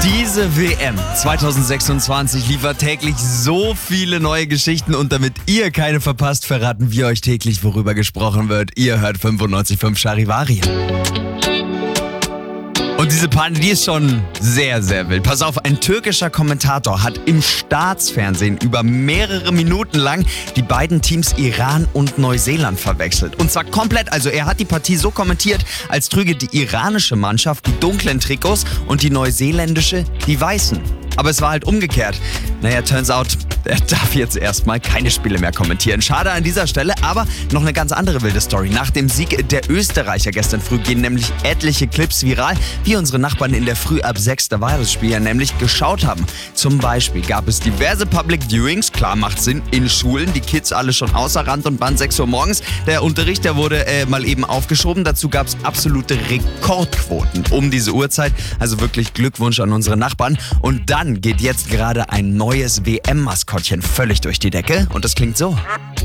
Diese WM 2026 liefert täglich so viele neue Geschichten und damit ihr keine verpasst, verraten wir euch täglich, worüber gesprochen wird. Ihr hört 95.5 Charivari. Und diese Party, die ist schon sehr, sehr wild. Pass auf, ein türkischer Kommentator hat im Staatsfernsehen über mehrere Minuten lang die beiden Teams Iran und Neuseeland verwechselt. Und zwar komplett, also er hat die Partie so kommentiert, als trüge die iranische Mannschaft die dunklen Trikots und die neuseeländische die weißen. Aber es war halt umgekehrt. Naja, turns out, er darf jetzt erstmal keine Spiele mehr kommentieren. Schade an dieser Stelle, aber noch eine ganz andere wilde Story. Nach dem Sieg der Österreicher gestern früh gehen nämlich etliche Clips viral, wie unsere Nachbarn in der Früh ab 6, da war das Spiel ja nämlich, geschaut haben. Zum Beispiel gab es diverse Public Viewings, klar macht Sinn, in Schulen, die Kids alle schon außer Rand und Band, 6 Uhr morgens. Der Unterricht, der wurde mal eben aufgeschoben. Dazu gab es absolute Rekordquoten um diese Uhrzeit. Also wirklich Glückwunsch an unsere Nachbarn. Und dann geht jetzt gerade ein neues WM-Maskottchen völlig durch die Decke und das klingt so.